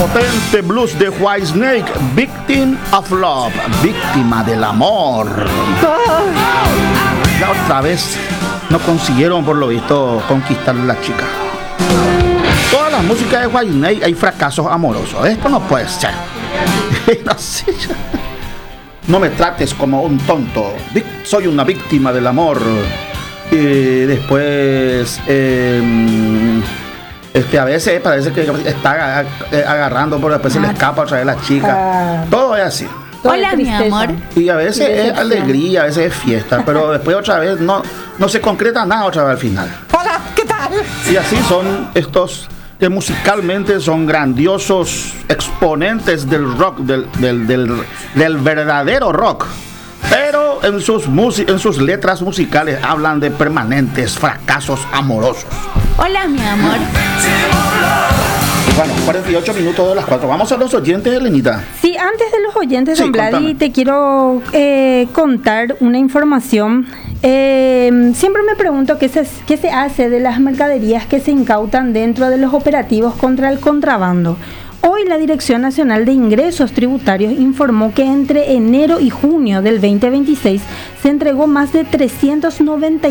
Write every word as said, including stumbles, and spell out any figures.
Potente blues de Whitesnake, Victim of Love, víctima del amor. La otra vez no consiguieron, por lo visto, conquistar a la chica. Toda la música de Whitesnake hay fracasos amorosos. Esto no puede ser. No sé. No me trates como un tonto. Soy una víctima del amor. Y después... Eh, Es que a veces parece que está agarrando, pero después ah, se le escapa otra vez la chica. Ah, Todo es así. Hola, mi amor. Y a veces es alegría, a veces es fiesta, pero después otra vez no, no se concreta nada otra vez al final. Hola, ¿qué tal? Y así son estos que musicalmente son grandiosos exponentes del rock, del, del, del, del verdadero rock. Pero en sus, music- en sus letras musicales hablan de permanentes fracasos amorosos. Hola, mi amor. Bueno, cuarenta y ocho minutos de las cuatro. Vamos a los oyentes, Elenita. Sí, antes de los oyentes, Sí, don Vladi, contame. te quiero eh, contar una información. Eh, siempre me pregunto qué se, qué se hace de las mercaderías que se incautan dentro de los operativos contra el contrabando. Hoy la Dirección Nacional de Ingresos Tributarios informó que entre enero y junio del veinte veintiséis se entregó más de trescientos noventa